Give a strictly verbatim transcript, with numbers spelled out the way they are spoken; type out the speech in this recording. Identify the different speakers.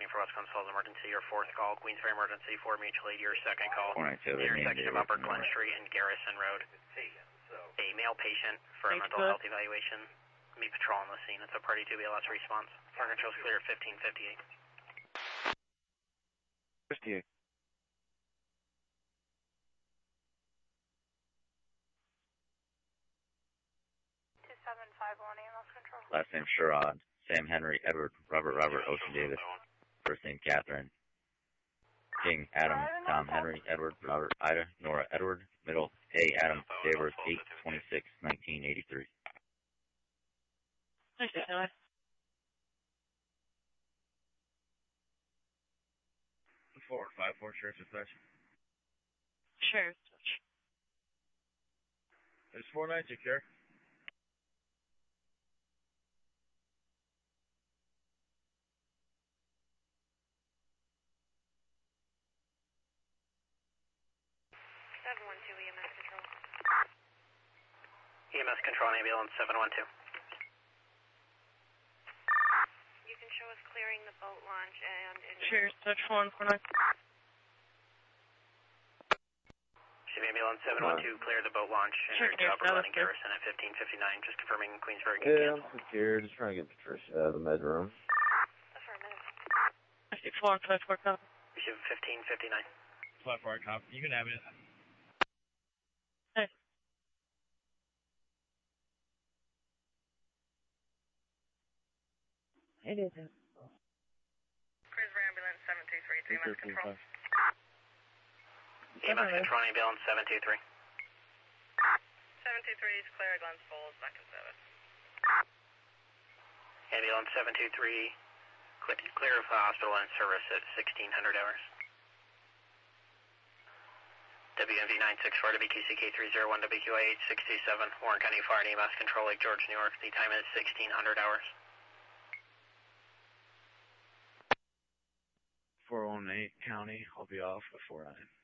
Speaker 1: reading for West Clemson Falls emergency, your fourth call. Queensbury emergency for mutual aid, your second call.
Speaker 2: four nine two,
Speaker 1: Intersection of Upper Glen Street and Garrison Road. A male patient for a mental health evaluation. Meet patrol on the scene. It's a party to B L S response. Fire control's clear at fifteen fifty-eight.
Speaker 2: fifty-eight.
Speaker 3: two seven five one A M S control.
Speaker 2: Last name Sherrod. Sam Henry, Edward, Robert, Robert, Ocean Davis. First name Catherine. King, Adam, Tom, Henry, Edward, Robert, Ida, Nora, Edward. Middle, A, Adam, Davers, eight twenty-six nineteen eighty-three.
Speaker 4: Thanks, Taylor.
Speaker 2: Forward, five four, Sheriff's Dispatch.
Speaker 4: Sheriff's Dispatch.
Speaker 2: There's four nine two, care.
Speaker 3: seven one two E M S control.
Speaker 1: E M S control on ambulance seven one two.
Speaker 3: You can show us clearing the boat launch and...
Speaker 4: Sheriff's Dispatch one four nine.
Speaker 1: Ship ambulance seven one two, clear the boat launch.
Speaker 4: Sure,
Speaker 1: Enter to Upper Glen and Garrison at fifteen fifty-nine. Just confirming Queensbury can
Speaker 5: Yeah,
Speaker 1: cancel.
Speaker 5: I'm here. Just trying to get Patricia out of the med room.
Speaker 3: Affirmative.
Speaker 4: I see four five four copy.
Speaker 1: Ship fifteen fifty-nine.
Speaker 2: five four, cop. You can have it.
Speaker 4: Hey.
Speaker 5: It isn't.
Speaker 3: Queensbury ambulance seven two three, E M S control.
Speaker 1: E M S control on ambulance seven two three.
Speaker 3: seven two three is clear, Glens Falls, back in service.
Speaker 1: Ambulance seven two three, clear of the hospital and service at sixteen hundred hours. W M V nine six four, W Q C K three zero one, W Q I H six two seven, Warren County Fire and E M S Control, Lake George, New York. The time is sixteen hundred hours.
Speaker 2: four one eight, County. I'll be off at four nine.